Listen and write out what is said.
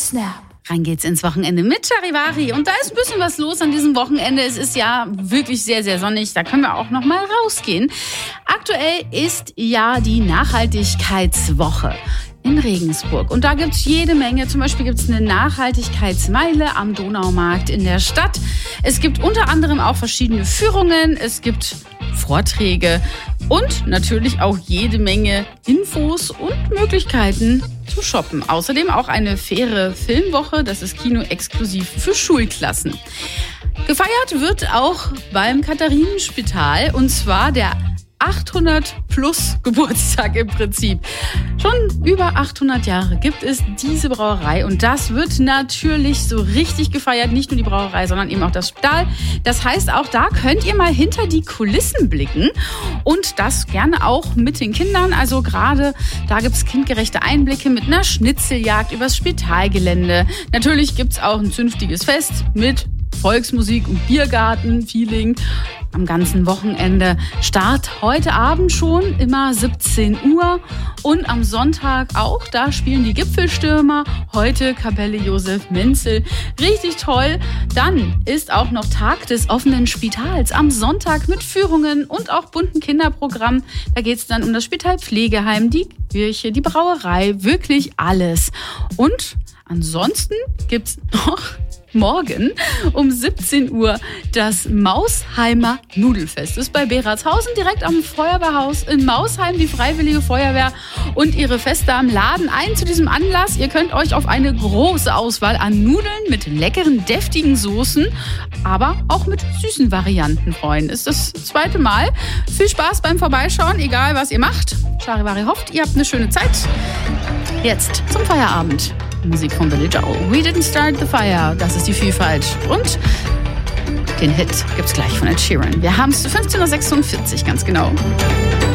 Snap. Rein geht's ins Wochenende mit Charivari. Und da ist ein bisschen was los an diesem Wochenende. Es ist ja wirklich sehr, sehr sonnig. Da können wir auch noch mal rausgehen. Aktuell ist ja die Nachhaltigkeitswoche in Regensburg. Und da gibt's jede Menge. Zum Beispiel gibt's eine Nachhaltigkeitsmeile am Donaumarkt in der Stadt. Es gibt unter anderem auch verschiedene Führungen. Es gibt Vorträge und natürlich auch jede Menge Infos und Möglichkeiten zu shoppen. Außerdem auch eine faire Filmwoche. Das ist Kino exklusiv für Schulklassen. Gefeiert wird auch beim Katharinenspital, und zwar der 800+ Geburtstag im Prinzip. Schon über 800 Jahre gibt es diese Brauerei und das wird natürlich so richtig gefeiert. Nicht nur die Brauerei, sondern eben auch das Spital. Das heißt, auch da könnt ihr mal hinter die Kulissen blicken und das gerne auch mit den Kindern. Also gerade da gibt es kindgerechte Einblicke mit einer Schnitzeljagd übers Spitalgelände. Natürlich gibt es auch ein zünftiges Fest mit Volksmusik und Biergarten-Feeling am ganzen Wochenende. Start heute Abend schon, immer 17 Uhr. Und am Sonntag auch, da spielen die Gipfelstürmer. Heute Kapelle Josef Menzel. Richtig toll. Dann ist auch noch Tag des offenen Spitals am Sonntag mit Führungen und auch bunten Kinderprogramm. Da geht es dann um das Spitalpflegeheim, die Kirche, die Brauerei, wirklich alles. Und ansonsten gibt's noch morgen um 17 Uhr das Mausheimer Nudelfest. Das ist bei Beratshausen direkt am Feuerwehrhaus in Mausheim. Die Freiwillige Feuerwehr und ihre Festdamen laden ein zu diesem Anlass. Ihr könnt euch auf eine große Auswahl an Nudeln mit leckeren, deftigen Soßen, aber auch mit süßen Varianten freuen. Ist das zweite Mal. Viel Spaß beim Vorbeischauen, egal was ihr macht. Charivari hofft, ihr habt eine schöne Zeit. Jetzt zum Feierabend. Musik von Billy Joel. We Didn't Start the Fire. Das ist die Vielfalt. Und den Hit gibt's gleich von Ed Sheeran. Wir haben es 15:46 Uhr, ganz genau.